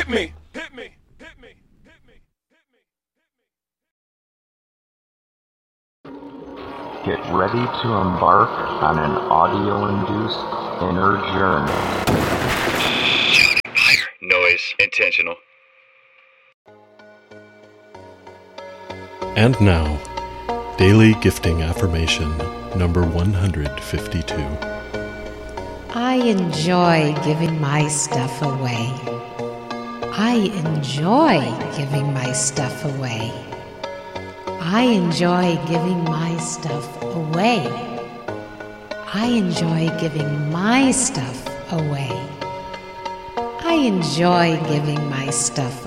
me. Get ready to embark on an audio-induced inner journey. Noise intentional. And now, Daily Gifting Affirmation number 152. I enjoy giving my stuff away. I enjoy giving my stuff away. I enjoy giving my stuff away. I enjoy giving my stuff away. I enjoy giving my stuff